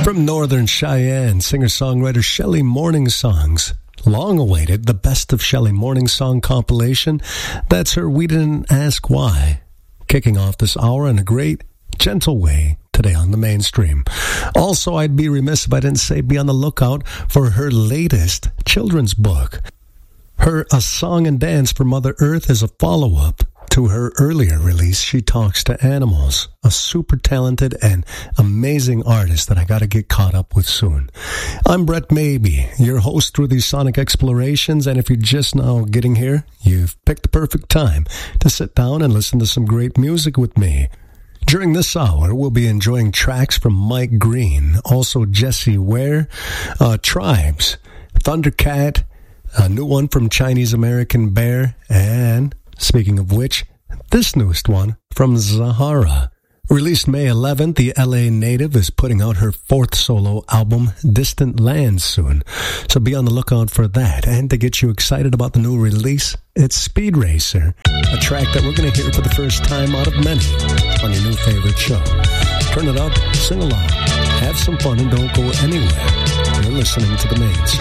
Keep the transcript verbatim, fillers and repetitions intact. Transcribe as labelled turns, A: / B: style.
A: From Northern Cheyenne, singer-songwriter Shelley Morningsong's long-awaited The Best of Shelley Morningsong compilation. That's her We Didn't Ask Why. Kicking off this hour in a great, gentle way today on the mainstream. Also, I'd be remiss if I didn't say be on the lookout for her latest children's book. Her A Song and Dance for Mother Earth is a follow-up to her earlier release, She Talks to Animals, a super talented and amazing artist that I got to get caught up with soon. I'm Brett Maybe, your host through these sonic explorations, and if you're just now getting here, you've picked the perfect time to sit down and listen to some great music with me. During this hour, we'll be enjoying tracks from Mike Green, also Jesse Ware, uh, Tribes, Thundercat, a new one from Chinese American Bear, and speaking of which, this newest one from Zahara. Released May eleventh, the L A native is putting out her fourth solo album, Distant Lands, soon. So be on the lookout for that. And to get you excited about the new release, it's Speed Racer, a track that we're going to hear for the first time out of many on your new favorite show. Turn it up, sing along, have some fun, and don't go anywhere. You're listening to The Mainstream.